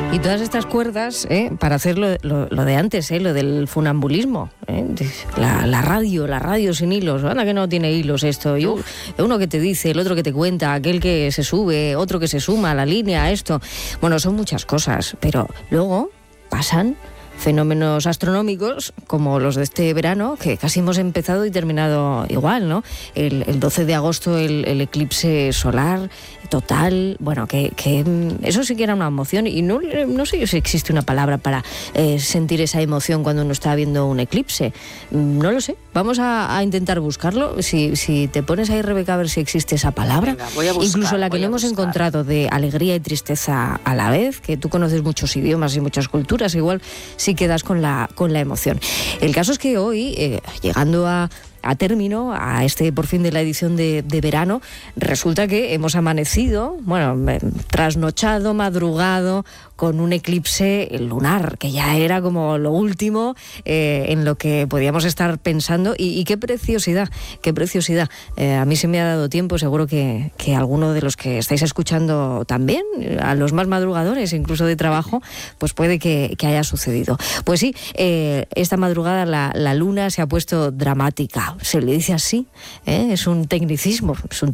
Y todas estas cuerdas, para hacer lo de antes, lo del funambulismo, la radio sin hilos, anda que no tiene hilos esto, y uno que te dice, el otro que te cuenta, aquel que se sube, otro que se suma a la línea, esto. Bueno, son muchas cosas, pero luego pasan fenómenos astronómicos como los de este verano, que casi hemos empezado y terminado igual, ¿no? El 12 de agosto el eclipse solar total, bueno, que eso sí que era una emoción, y no sé si existe una palabra para sentir esa emoción cuando uno está viendo un eclipse. No lo sé, vamos a intentar buscarlo. Si te pones ahí, Rebeca, a ver si existe esa palabra. Venga, voy a buscar, incluso la que no hemos encontrado, de alegría y tristeza a la vez, que tú conoces muchos idiomas y muchas culturas, igual sí quedas con la emoción. El caso es que hoy, llegando a término, a por fin de la edición de verano, resulta que hemos amanecido, trasnochado, madrugado, con un eclipse lunar, que ya era como lo último en lo que podíamos estar pensando, y qué preciosidad, qué preciosidad. A mí se me ha dado tiempo, seguro que alguno de los que estáis escuchando también, a los más madrugadores, incluso de trabajo, pues puede que haya sucedido. Pues sí, esta madrugada la luna se ha puesto dramática. Se le dice así, es un tecnicismo.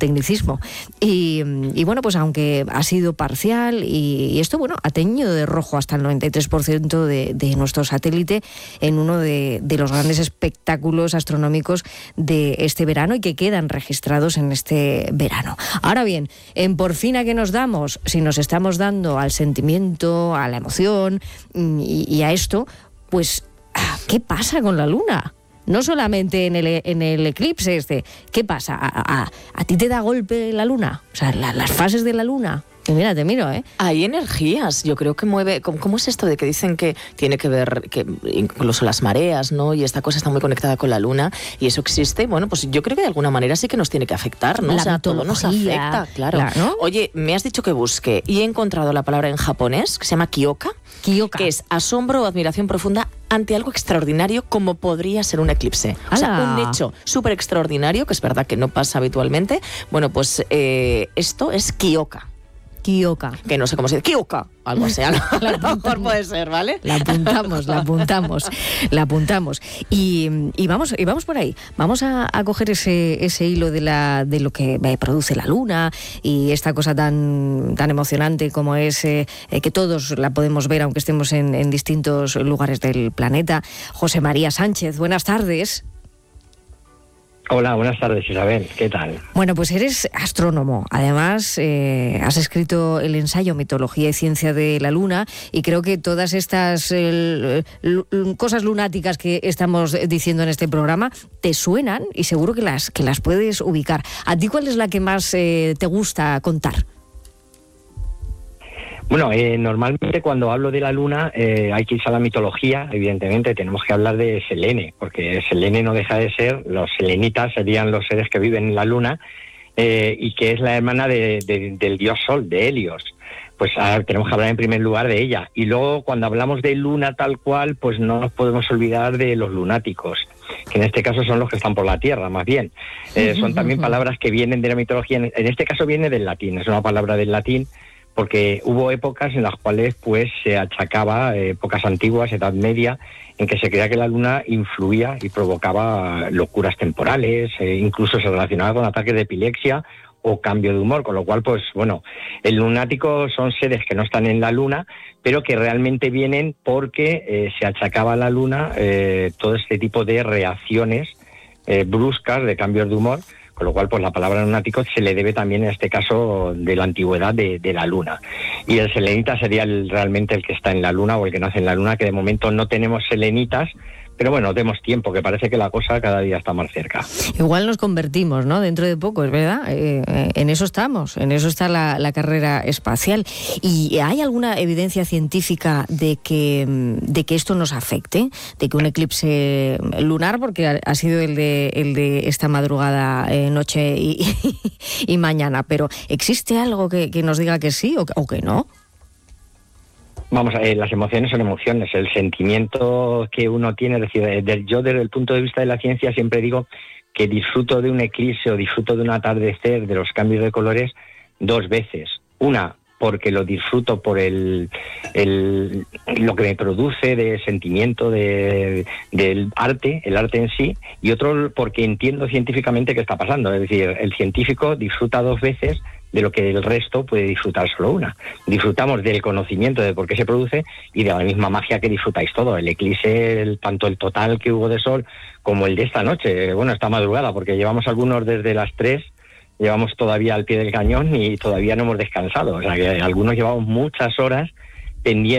Y bueno, pues aunque ha sido parcial, y esto, ha teñido de rojo hasta el 93% de nuestro satélite en uno de los grandes espectáculos astronómicos de este verano, y que quedan registrados en este verano. Ahora bien, en por fin a qué nos damos, si nos estamos dando al sentimiento, a la emoción y a esto, pues ¿qué pasa con la luna? No solamente en el eclipse ¿qué pasa? ¿A ti te da golpe la luna? O sea, las fases de la luna. Y mira, te miro, Hay energías, yo creo que mueve. ¿Cómo es esto de que dicen que tiene que ver, que incluso las mareas, ¿no? Y esta cosa está muy conectada con la luna, y eso existe. Bueno, pues yo creo que de alguna manera sí que nos tiene que afectar, ¿no? Todo nos afecta, claro. Oye, me has dicho que busque, y he encontrado la palabra en japonés, que se llama kyoka, que es asombro o admiración profunda ante algo extraordinario, como podría ser un eclipse. O sea, un hecho súper extraordinario, que es verdad que no pasa habitualmente. Bueno, pues esto es kyoka. Que no sé cómo se dice, Kyoka, algo así, a lo mejor puede ser, ¿vale? La apuntamos. Y vamos por ahí. Vamos a coger ese hilo de lo que produce la luna, y esta cosa tan emocionante como es que todos la podemos ver, aunque estemos en distintos lugares del planeta. José María Sánchez, buenas tardes. Hola, buenas tardes, Isabel. ¿Qué tal? Bueno, pues eres astrónomo. Además, has escrito el ensayo Mitología y Ciencia de la Luna, y creo que todas estas cosas lunáticas que estamos diciendo en este programa te suenan, y seguro que las puedes ubicar. ¿A ti cuál es la que más te gusta contar? Bueno, normalmente cuando hablo de la Luna hay que irse a la mitología. Evidentemente tenemos que hablar de Selene, porque Selene no deja de ser, los selenitas serían los seres que viven en la Luna, y que es la hermana del dios Sol, de Helios. Pues tenemos que hablar en primer lugar de ella. Y luego, cuando hablamos de luna tal cual, pues no nos podemos olvidar de los lunáticos, que en este caso son los que están por la Tierra, más bien. Son también palabras que vienen de la mitología. En este caso viene del latín, es una palabra del latín, porque hubo épocas en las cuales pues se achacaba, épocas antiguas, Edad Media, en que se creía que la luna influía y provocaba locuras temporales, incluso se relacionaba con ataques de epilepsia o cambio de humor, con lo cual, pues bueno, el lunático son seres que no están en la luna, pero que realmente vienen porque se achacaba a la luna todo este tipo de reacciones bruscas, de cambios de humor, con lo cual pues la palabra lunático se le debe también en este caso de la antigüedad de la luna. Y el selenita sería realmente el que está en la luna, o el que nace en la luna, que de momento no tenemos selenitas, pero bueno, demos tiempo, que parece que la cosa cada día está más cerca. Igual nos convertimos, ¿no? Dentro de poco, es verdad. En eso estamos, en eso está la carrera espacial. ¿Y hay alguna evidencia científica de que esto nos afecte? De que un eclipse lunar, porque ha sido el de esta madrugada, noche y mañana, pero ¿existe algo que nos diga que sí o que no? Vamos, las emociones son emociones. El sentimiento que uno tiene, es decir, yo desde el punto de vista de la ciencia siempre digo que disfruto de un eclipse o disfruto de un atardecer, de los cambios de colores, dos veces. Una, porque lo disfruto por lo que me produce de sentimiento del arte, el arte en sí, y otro porque entiendo científicamente qué está pasando. Es decir, el científico disfruta 2 veces de lo que el resto puede disfrutar solo una. Disfrutamos del conocimiento de por qué se produce y de la misma magia que disfrutáis todo. El eclipse, tanto el total que hubo de sol como el de esta noche, bueno, esta madrugada, porque llevamos algunos desde las 3, llevamos todavía al pie del cañón y todavía no hemos descansado. O sea que algunos llevamos muchas horas pendientes